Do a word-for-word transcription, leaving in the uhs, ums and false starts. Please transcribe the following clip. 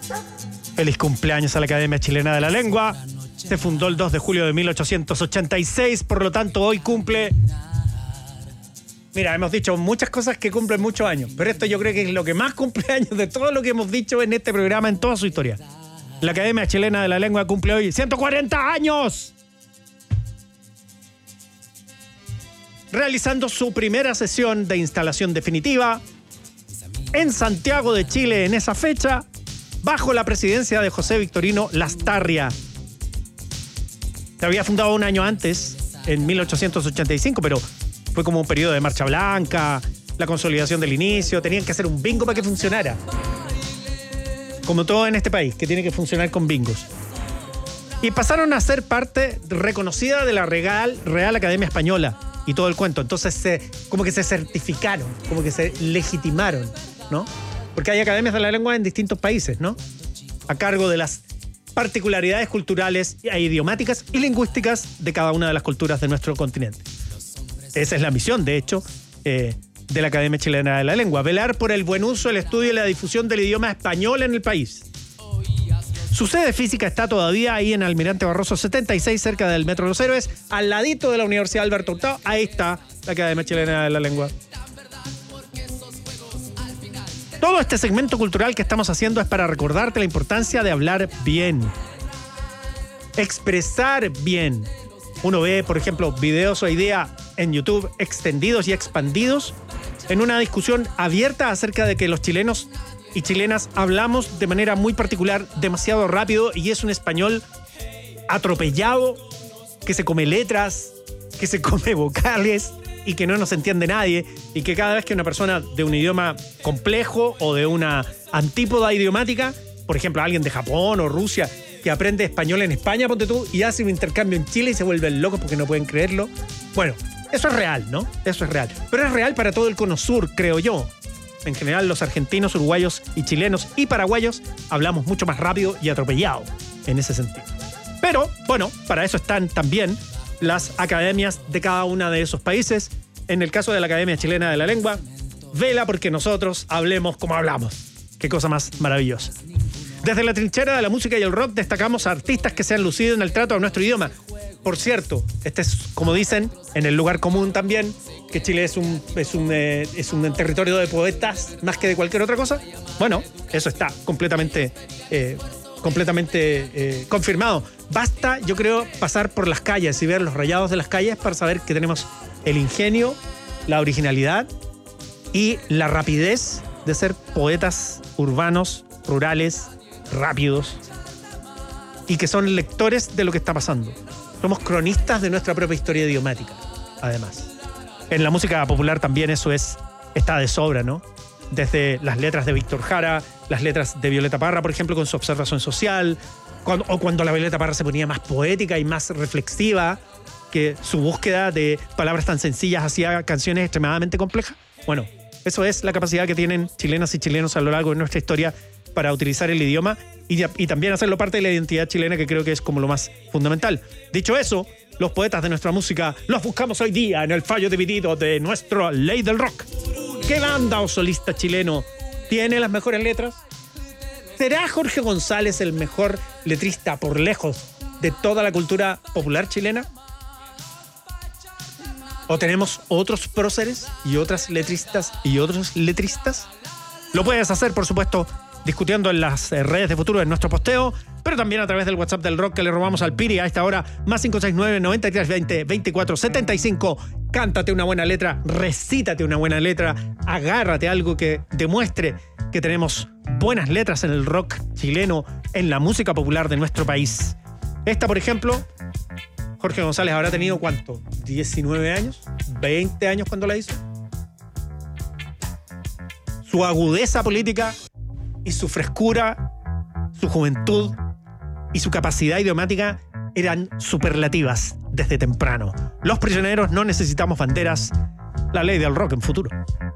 Feliz cumpleaños a la Academia Chilena de la Lengua. Se fundó el dos de julio de mil ochocientos ochenta y seis, por lo tanto hoy cumple... Mira, hemos dicho muchas cosas que cumplen muchos años, pero esto yo creo que es lo que más cumpleaños de todo lo que hemos dicho en este programa en toda su historia. La Academia Chilena de la Lengua cumple hoy ciento cuarenta años. Realizando su primera sesión de instalación definitiva en Santiago de Chile en esa fecha, bajo la presidencia de José Victorino Lastarria. Se había fundado un año antes, en mil ochocientos ochenta y cinco, pero fue como un periodo de marcha blanca, la consolidación del inicio, tenían que hacer un bingo para que funcionara. Como todo en este país, que tiene que funcionar con bingos. Y pasaron a ser parte reconocida de la Real, Real Academia Española y todo el cuento. Entonces, se, como que se certificaron, como que se legitimaron, ¿no? Porque hay academias de la lengua en distintos países, ¿no? A cargo de las particularidades culturales e idiomáticas y lingüísticas de cada una de las culturas de nuestro continente. Esa es la misión, de hecho, eh, de la Academia Chilena de la Lengua. Velar por el buen uso, el estudio y la difusión del idioma español en el país. Su sede física está todavía ahí en Almirante Barroso setenta y seis, cerca del Metro Los Héroes, al ladito de la Universidad Alberto Hurtado. Ahí está la Academia Chilena de la Lengua. Todo este segmento cultural que estamos haciendo es para recordarte la importancia de hablar bien. Expresar bien. Uno ve, por ejemplo, videos hoy día en YouTube extendidos y expandidos en una discusión abierta acerca de que los chilenos y chilenas hablamos de manera muy particular, demasiado rápido, y es un español atropellado, que se come letras, que se come vocales y que no nos entiende nadie, y que cada vez que una persona de un idioma complejo o de una antípoda idiomática, por ejemplo, alguien de Japón o Rusia, que aprende español en España, ponte tú, y hace un intercambio en Chile y se vuelven locos porque no pueden creerlo. Bueno, eso es real, ¿no? Eso es real. Pero es real para todo el cono sur, creo yo. En general, los argentinos, uruguayos y chilenos y paraguayos hablamos mucho más rápido y atropellado en ese sentido. Pero, bueno, para eso están también las academias de cada uno de esos países. En el caso de la Academia Chilena de la Lengua, vela porque nosotros hablemos como hablamos. Qué cosa más maravillosa. Desde la trinchera de la música y el rock destacamos a artistas que se han lucido en el trato a nuestro idioma. Por cierto, este es, como dicen, en el lugar común también, que Chile es un, es un, eh, es un territorio de poetas más que de cualquier otra cosa. Bueno, eso está completamente, eh, completamente eh, confirmado. Basta, yo creo, pasar por las calles y ver los rayados de las calles para saber que tenemos el ingenio, la originalidad y la rapidez de ser poetas urbanos, rurales, rápidos, y que son lectores de lo que está pasando. Somos cronistas de nuestra propia historia idiomática, además. En la música popular también eso es, está de sobra, ¿no? Desde las letras de Víctor Jara, las letras de Violeta Parra, por ejemplo, con su observación social, cuando, o cuando la Violeta Parra se ponía más poética y más reflexiva, que su búsqueda de palabras tan sencillas hacía canciones extremadamente complejas. Bueno, eso es la capacidad que tienen chilenas y chilenos a lo largo de nuestra historia para utilizar el idioma y, y también hacerlo parte de la identidad chilena, que creo que es como lo más fundamental. Dicho eso, los poetas de nuestra música los buscamos hoy día en el fallo dividido de nuestra Ley del Rock. ¿Qué banda o solista chileno tiene las mejores letras? ¿Será Jorge González el mejor letrista por lejos de toda la cultura popular chilena? ¿O tenemos otros próceres y otras letristas y otros letristas? Lo puedes hacer, por supuesto, discutiendo en las redes de Futuro en nuestro posteo, pero también a través del WhatsApp del Rock que le robamos al Piri a esta hora, más cinco seis nueve, noventa y tres veinte, veinticuatro setenta y cinco. Cántate una buena letra, recítate una buena letra, agárrate algo que demuestre que tenemos buenas letras en el rock chileno, en la música popular de nuestro país. Esta, por ejemplo, Jorge González habrá tenido ¿cuánto? ¿diecinueve años? ¿veinte años cuando la hizo? Su agudeza política y su frescura, su juventud y su capacidad idiomática eran superlativas desde temprano. Los prisioneros no necesitamos banderas. La ley del rock en Futuro.